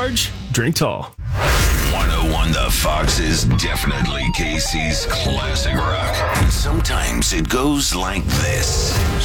large, drink tall. 101 The Fox is definitely Casey's classic rock. And sometimes it goes like this.